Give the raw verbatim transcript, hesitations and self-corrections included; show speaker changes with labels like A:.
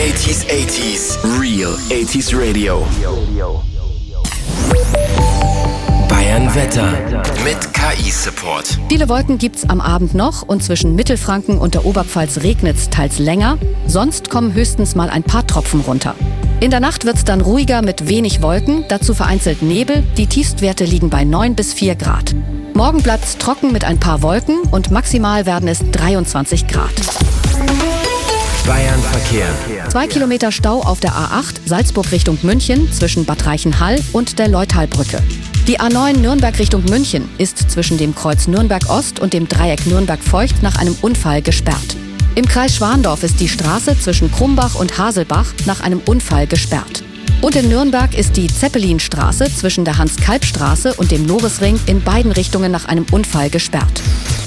A: achtziger, achtziger, Real achtziger Radio. Bayern Wetter mit K I-Support.
B: Viele Wolken gibt's am Abend noch und zwischen Mittelfranken und der Oberpfalz regnet's teils länger. Sonst kommen höchstens mal ein paar Tropfen runter. In der Nacht wird's dann ruhiger mit wenig Wolken, dazu vereinzelt Nebel. Die Tiefstwerte liegen bei neun bis vier Grad. Morgen bleibt's trocken mit ein paar Wolken und maximal werden es dreiundzwanzig Grad.
A: Bayern Verkehr.
B: Zwei Kilometer Stau auf der A acht Salzburg Richtung München zwischen Bad Reichenhall und der Leutalbrücke. Die A neun Nürnberg Richtung München ist zwischen dem Kreuz Nürnberg Ost und dem Dreieck Nürnberg-Feucht nach einem Unfall gesperrt. Im Kreis Schwandorf ist die Straße zwischen Krumbach und Haselbach nach einem Unfall gesperrt. Und in Nürnberg ist die Zeppelinstraße zwischen der Hans-Kalb-Straße und dem Norisring in beiden Richtungen nach einem Unfall gesperrt.